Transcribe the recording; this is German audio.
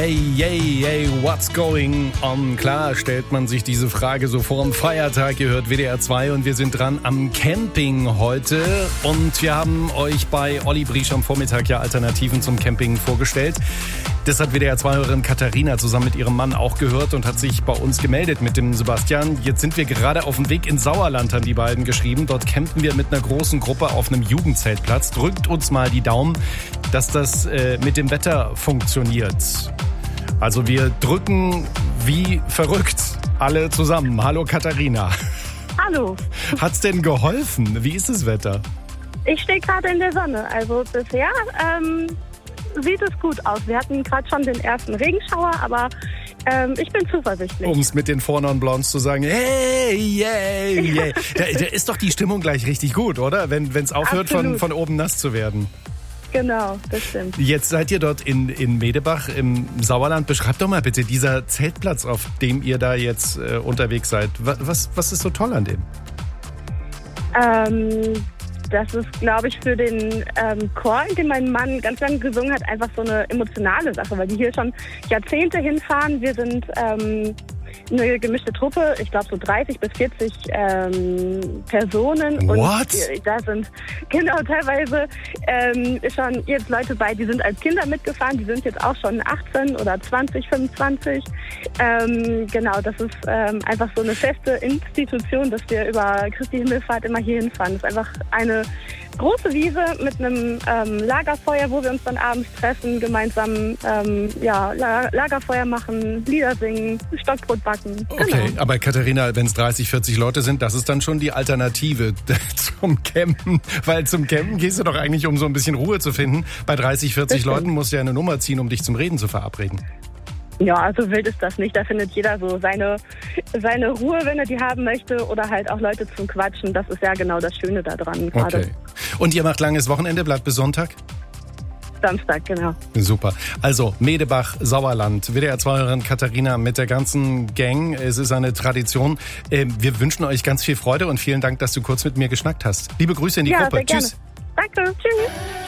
yay, what's going on? Klar stellt man sich diese Frage so vor dem Feiertag. Ihr hört WDR 2 und wir sind dran am Camping heute. Und wir haben euch bei Olli Briesch am Vormittag ja Alternativen zum Camping vorgestellt. Das hat WDR 2-Hörerin Katharina zusammen mit ihrem Mann auch gehört und hat sich bei uns gemeldet mit dem Sebastian. Jetzt sind wir gerade auf dem Weg ins Sauerland, haben die beiden geschrieben. Dort campen wir mit einer großen Gruppe auf einem Jugendzeltplatz. Drückt uns mal die Daumen, dass das mit dem Wetter funktioniert. Also wir drücken wie verrückt alle zusammen. Hallo Katharina. Hallo. Hat's denn geholfen? Wie ist das Wetter? Ich stehe gerade in der Sonne. Also bisher sieht es gut aus. Wir hatten gerade schon den ersten Regenschauer, aber ich bin zuversichtlich. Um es mit den Four Non Blondes zu sagen, hey, yay. Da ist doch die Stimmung gleich richtig gut, oder? Wenn es aufhört, von oben nass zu werden. Genau, das stimmt. Jetzt seid ihr dort in Medebach im Sauerland. Beschreibt doch mal bitte dieser Zeltplatz, auf dem ihr da jetzt unterwegs seid. Was ist so toll an dem? Das ist, glaube ich, für den Chor, in dem mein Mann ganz lange gesungen hat, einfach so eine emotionale Sache, weil die hier schon Jahrzehnte hinfahren. Wir sind eine gemischte Truppe, ich glaube so 30 bis 40 Personen. What? Und da sind teilweise schon jetzt Leute bei, die sind als Kinder mitgefahren, die sind jetzt auch schon 18 oder 20, 25. Das ist einfach so eine feste Institution, dass wir über Christi Himmelfahrt immer hier hinfahren. Das ist einfach eine große Wiese mit einem Lagerfeuer, wo wir uns dann abends treffen, gemeinsam Lagerfeuer machen, Lieder singen, Stockbrot backen. Okay, Genau. aber Katharina, wenn es 30, 40 Leute sind, das ist dann schon die Alternative zum Campen. Weil zum Campen gehst du doch eigentlich, um so ein bisschen Ruhe zu finden. Bei 30, 40 Leuten musst du ja eine Nummer ziehen, um dich zum Reden zu verabreden. Ja, also wild ist das nicht. Da findet jeder so seine Ruhe, wenn er die haben möchte, oder halt auch Leute zum Quatschen. Das ist ja genau das Schöne daran gerade. Okay. Und ihr macht langes Wochenende, bleibt bis Sonntag? Samstag, genau. Super. Also Medebach, Sauerland, WDR 2-Hörerin Katharina mit der ganzen Gang. Es ist eine Tradition. Wir wünschen euch ganz viel Freude und vielen Dank, dass du kurz mit mir geschnackt hast. Liebe Grüße in die Gruppe. Sehr gerne. Tschüss. Danke. Tschüss.